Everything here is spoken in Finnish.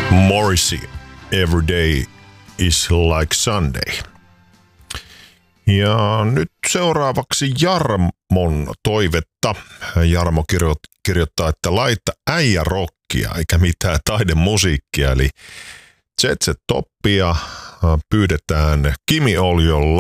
Morrissey, Every Day is Like Sunday. Ja nyt seuraavaksi Jarmon toivetta. Jarmo kirjoittaa, että laita äijärokkia eikä mitään taidemusiikkia. Eli Jet Set Toppia pyydetään Kimi All Your